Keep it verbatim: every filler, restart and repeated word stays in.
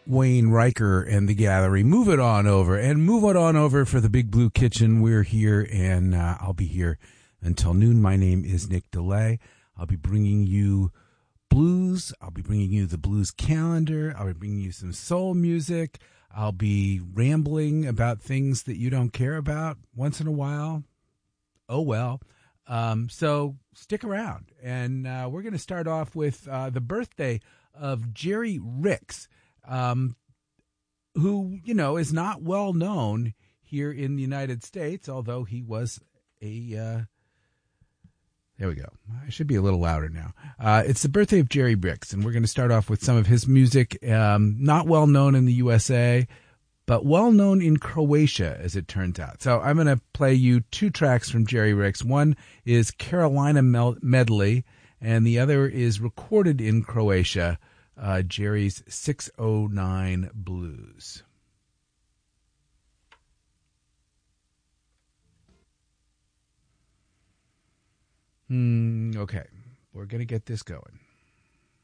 Wayne Riker and the Gallery. Move it on over and move it on over for the Big Blue Kitchen. We're here, and uh, I'll be here until noon. My name is Nick DeLay. I'll be bringing you blues. I'll be bringing you the blues calendar. I'll be bringing you some soul music. I'll be rambling about things that you don't care about once in a while. Oh, well. Um, so stick around. And uh, we're going to start off with uh, the birthday of Jerry Ricks. Um, who, you know, is not well known here in the United States, although he was a, uh, there we go. I should be a little louder now. Uh, it's the birthday of Jerry Ricks, and we're going to start off with some of his music, um, not well known in the U S A, but well known in Croatia, as it turns out. So I'm going to play you two tracks from Jerry Ricks. One is Carolina Medley, and the other is recorded in Croatia. Uh, Jerry's six oh nine Blues. Hmm, okay, we're going to get this going.